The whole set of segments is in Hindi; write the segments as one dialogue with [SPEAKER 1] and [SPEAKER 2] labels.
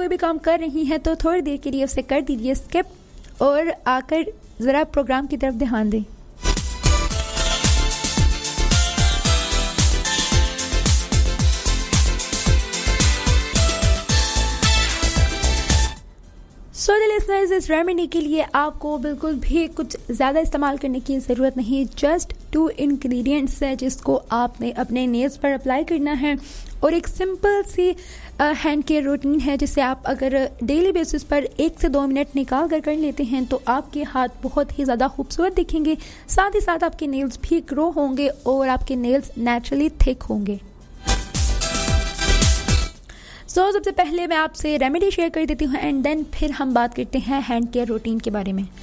[SPEAKER 1] कोई भी काम कर रही हैं तो थोड़ी देर के लिए उसे कर दीजिए स्किप और आकर ज़रा प्रोग्राम की तरफ ध्यान दें। सो द लिसनर्स, इस रेमेडी के लिए आपको बिल्कुल भी कुछ ज़्यादा इस्तेमाल करने की ज़रूरत नहीं। जस्ट 2 इंग्रेडिएंट्स है जिसको आपने अपने नेल्स पर अप्लाई करना है और एक सिंपल सी हैंड केयर रूटीन है जिसे आप अगर डेली बेसिस पर 1 से 2 मिनट निकाल कर लेते हैं तो आपके हाथ बहुत ही ज़्यादा खूबसूरत दिखेंगे। साथ ही साथ आपके नेल्स भी ग्रो होंगे और आपके नेल्स नेचुरली थिक होंगे। सबसे पहले मैं आपसे रेमेडी शेयर कर देती हूँ एंड देन फिर हम बात करते हैं हैंड केयर रूटीन के बारे में।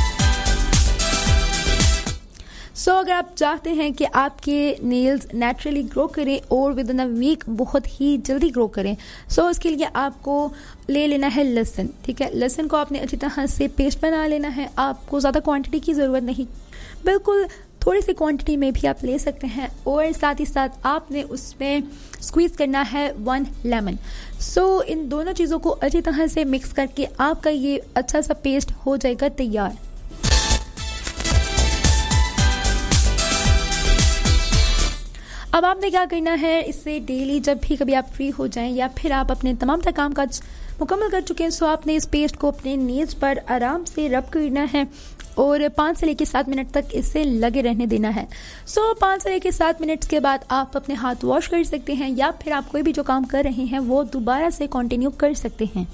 [SPEAKER 1] अगर आप चाहते हैं कि आपके नेल्स नेचुरली ग्रो करें और विद इन अ वीक बहुत ही जल्दी ग्रो करें, उसके लिए आपको ले लेना है लहसुन। ठीक है, लहसुन को आपने अच्छी तरह से पेस्ट बना लेना है। आपको ज़्यादा क्वांटिटी की ज़रूरत नहीं, बिल्कुल थोड़ी सी क्वांटिटी में भी आप ले सकते हैं। और साथ ही साथ आपने उसमें स्क्वीज़ करना है 1 लेमन। इन दोनों चीज़ों को अच्छी तरह से मिक्स करके आपका ये अच्छा सा पेस्ट हो जाएगा तैयार। अब आपने क्या करना है, इससे डेली जब भी कभी आप फ्री हो जाएं या फिर आप अपने तमाम काम काज मुकम्मल कर चुके हैं, आपने इस पेस्ट को अपने नेल्स पर आराम से रब करना है और 5 से लेकर 7 मिनट तक इसे लगे रहने देना है। 5 से लेकर 7 मिनट के बाद आप अपने हाथ वॉश कर सकते हैं या फिर आप कोई भी जो काम कर रहे हैं वो दोबारा से कंटिन्यू कर सकते हैं।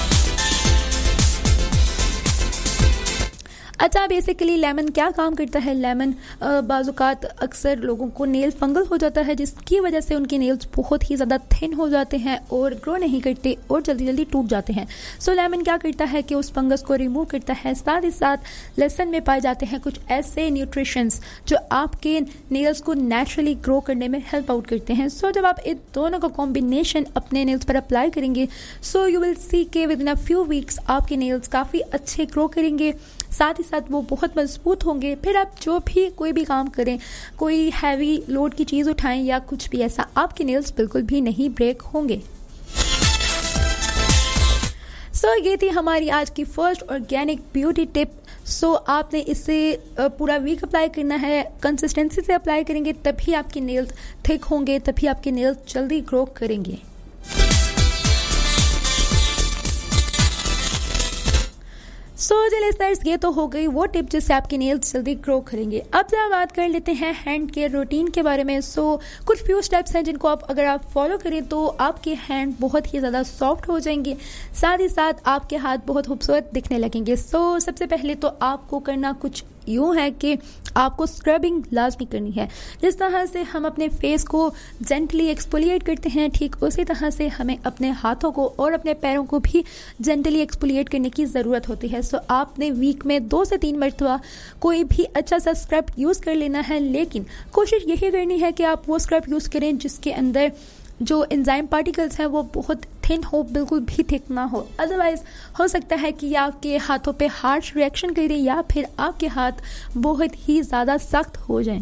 [SPEAKER 1] अच्छा, बेसिकली लेमन क्या काम करता है? लेमन बाज़ात अक्सर लोगों को नेल फंगल हो जाता है जिसकी वजह से उनके नेल्स बहुत ही ज़्यादा थिन हो जाते हैं और ग्रो नहीं करते और जल्दी जल्दी टूट जाते हैं। लेमन क्या करता है कि उस फंगस को रिमूव करता है। साथ ही साथ लहसुन में पाए जाते हैं कुछ ऐसे न्यूट्रिशंस जो आपके नेल्स को नेचुरली ग्रो करने में हेल्प आउट करते हैं। जब आप इन दोनों का कॉम्बिनेशन अपने नेल्स पर अप्लाई करेंगे यू विल सी के with in a few weeks आपके नेल्स काफ़ी अच्छे ग्रो करेंगे। साथ ही साथ वो बहुत मजबूत होंगे। फिर आप जो भी कोई भी काम करें, कोई हैवी लोड की चीज़ उठाएं या कुछ भी ऐसा, आपके नेल्स बिल्कुल भी नहीं ब्रेक होंगे। ये थी हमारी आज की फर्स्ट ऑर्गेनिक ब्यूटी टिप। आपने इसे पूरा वीक अप्लाई करना है। कंसिस्टेंसी से अप्लाई करेंगे तभी आपके नेल्स थिक होंगे, तभी आपके नेल्स जल्दी ग्रो करेंगे। लिसनर्स, ये तो हो गई वो टिप जिससे आपके नेल्स जल्दी ग्रो करेंगे। अब जरा बात कर लेते हैं हैंड केयर रूटीन के बारे में। कुछ फ्यू स्टेप्स हैं जिनको अगर आप फॉलो करें तो आपके हैंड बहुत ही ज़्यादा सॉफ्ट हो जाएंगे। साथ ही साथ आपके हाथ बहुत खूबसूरत दिखने लगेंगे। सबसे पहले तो आपको करना कुछ यूँ है कि आपको स्क्रबिंग लाजमी करनी है। जिस तरह से हम अपने फेस को जेंटली एक्सफोलिएट करते हैं, ठीक उसी तरह से हमें अपने हाथों को और अपने पैरों को भी जेंटली एक्सफोलिएट करने की ज़रूरत होती है। आपने वीक में 2 से 3 मरतबा कोई भी अच्छा सा स्क्रब यूज़ कर लेना है, लेकिन कोशिश यही करनी है कि आप वो स्क्रब यूज़ करें जिसके अंदर जो एंजाइम पार्टिकल्स हैं वो बहुत थिन हो, बिल्कुल भी थिक ना हो। अदरवाइज हो सकता है कि आपके हाथों पे हार्श रिएक्शन करें या फिर आपके हाथ बहुत ही ज़्यादा सख्त हो जाएं।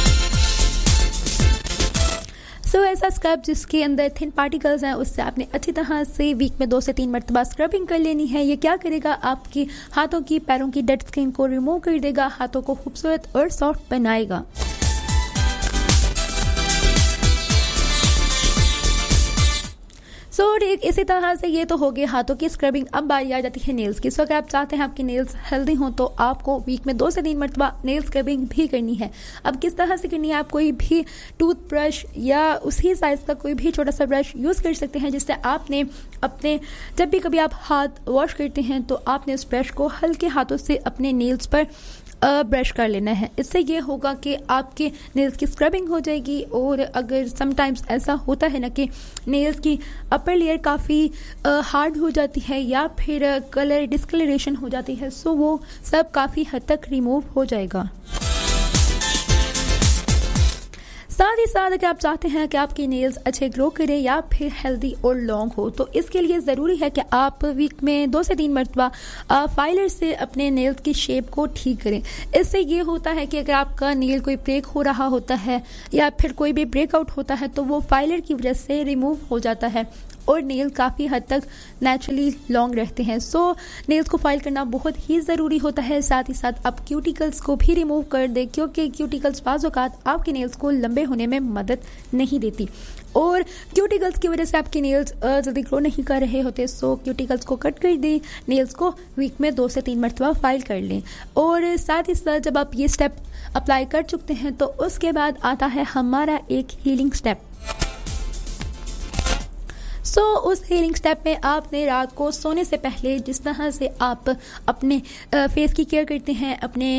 [SPEAKER 1] ऐसा स्क्रब जिसके अंदर थिन पार्टिकल्स हैं उससे आपने अच्छी तरह से वीक में 2 से 3 मरतबा स्क्रबिंग कर लेनी है। ये क्या करेगा, आपकी हाथों की पैरों की डेड स्किन को रिमूव कर देगा, हाथों को खूबसूरत और सॉफ्ट बनाएगा। इसी तरह से ये तो हो गए हाथों की स्क्रबिंग। अब बारी आ जाती है नेल्स की। अगर आप चाहते हैं आपके नेल्स हेल्दी हों तो आपको वीक में 2 से 3 मरतबा नेल स्क्रबिंग भी करनी है। अब किस तरह से करनी है, आप कोई भी टूथब्रश या उसी साइज का कोई भी छोटा सा ब्रश यूज़ कर सकते हैं जिससे आपने अपने जब भी कभी आप हाथ वॉश करते हैं तो आपने उस ब्रश को हल्के हाथों से अपने नेल्स पर ब्रश कर लेना है। इससे ये होगा कि आपके नेल्स की स्क्रबिंग हो जाएगी। और अगर समटाइम्स ऐसा होता है ना कि नेल्स की अपर लेयर काफ़ी हार्ड हो जाती है या फिर कलर डिस्कलरेशन हो जाती है, वो सब काफ़ी हद तक रिमूव हो जाएगा। साथ ही साथ अगर आप चाहते हैं कि आपके नेल्स अच्छे ग्रो करें या फिर हेल्दी और लॉन्ग हो तो इसके लिए ज़रूरी है कि आप वीक में 2 से 3 मरतबा फाइलर से अपने नेल्स की शेप को ठीक करें। इससे ये होता है कि अगर आपका नेल कोई ब्रेक हो रहा होता है या फिर कोई भी ब्रेकआउट होता है तो वो फाइलर की वजह से रिमूव हो जाता है और नेल काफ़ी हद तक नेचुरली लॉन्ग रहते हैं। सो नेल्स को फाइल करना बहुत ही ज़रूरी होता है। साथ ही साथ आप क्यूटिकल्स को भी रिमूव कर दें, क्योंकि क्यूटिकल्स बाज़ औक़ात आपके नेल्स को लंबे होने में मदद नहीं देती और क्यूटिकल्स की वजह से आपके नेल्स जल्दी ग्रो नहीं कर रहे होते। सो क्यूटिकल्स को कट कर दें, नेल्स को वीक में 2 से 3 मरतबा फाइल कर लें। और साथ ही साथ जब आप ये स्टेप अप्लाई कर चुकते हैं तो उसके बाद आता है हमारा एक हीलिंग स्टेप। उस हीलिंग स्टेप में आपने रात को सोने से पहले जिस तरह से आप अपने फेस की केयर करते हैं,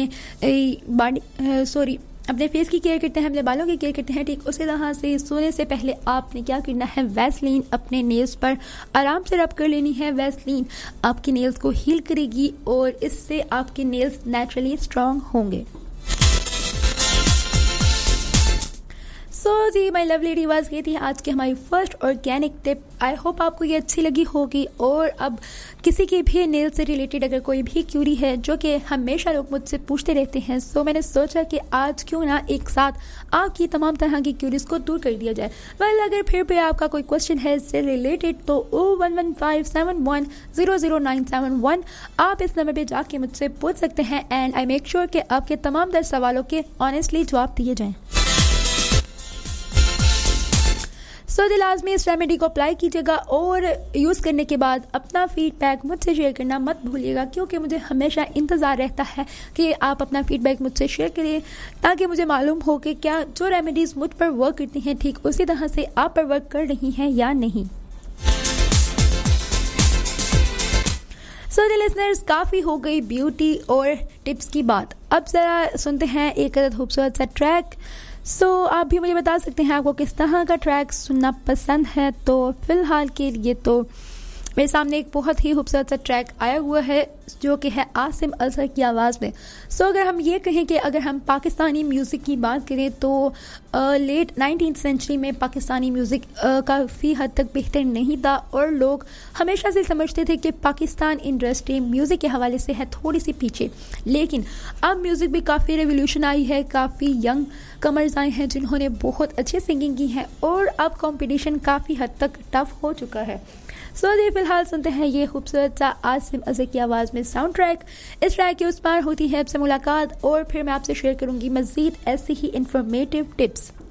[SPEAKER 1] अपने फेस की केयर करते हैं, अपने बालों की केयर करते हैं, ठीक उसी तरह से सोने से पहले आपने क्या करना है, वैसलीन अपने नेल्स पर आराम से रब कर लेनी है। वैसलीन आपके नेल्स को हील करेगी और इससे आपके नेल्स नेचुरली स्ट्रांग होंगे। जी माय लवली डिवास, ये थी आज की हमारी first organic tip. I hope आपको ये अच्छी लगी होगी। और अब किसी की भी नेल से रिलेटेड अगर कोई भी क्यूरी है जो कि हमेशा लोग मुझसे पूछते रहते हैं, सो मैंने सोचा कि आज क्यों ना एक साथ आपकी तमाम तरह की क्यूरीज को दूर कर दिया जाए। अगर फिर भी आपका कोई क्वेश्चन है इससे रिलेटेड तो 011571000971 आप इस नंबर पर जाके मुझसे पूछ सकते हैं एंड आई मेक श्योर कि आपके तमाम दर सवालों के ऑनेस्टली जवाब दिए जाएँ। लाजमी इस रेमेडी को अप्लाई कीजिएगा और यूज़ करने के बाद अपना फीडबैक मुझसे शेयर करना मत भूलिएगा, क्योंकि मुझे हमेशा इंतज़ार रहता है कि आप अपना फीडबैक मुझसे शेयर करें ताकि मुझे मालूम हो कि क्या जो रेमेडीज़ मुझ पर वर्क करती हैं ठीक उसी तरह से आप पर वर्क कर रही हैं या नहीं। लिसनर्स, काफ़ी हो गई ब्यूटी और टिप्स की बात। अब ज़रा सुनते हैं एक खूबसूरत सा ट्रैक। आप भी मुझे बता सकते हैं आपको किस तरह का ट्रैक सुनना पसंद है। तो फिलहाल के लिए तो मेरे सामने एक बहुत ही खूबसूरत सा ट्रैक आया हुआ है जो कि है आसिम अजहर की आवाज़ में। अगर हम ये कहें कि अगर हम पाकिस्तानी म्यूज़िक की बात करें तो लेट 19th सेंचुरी में पाकिस्तानी म्यूज़िक काफ़ी हद तक बेहतर नहीं था और लोग हमेशा से समझते थे कि पाकिस्तान इंडस्ट्री म्यूज़िक के हवाले से है थोड़ी सी पीछे। लेकिन अब म्यूज़िक भी काफ़ी रेवोल्यूशन आई है, काफ़ी यंग कमर्स आए हैं जिन्होंने बहुत अच्छी सिंगिंग की है और अब कंपटीशन काफ़ी हद तक टफ हो चुका है। फिलहाल सुनते हैं ये खूबसूरत सा आसिम अजहर की आवाज़ में साउंड ट्रैक। इस ट्रैक के उस पार होती है आपसे मुलाकात और फिर मैं आपसे शेयर करूंगी मज़ीद ऐसी ही इंफॉर्मेटिव टिप्स।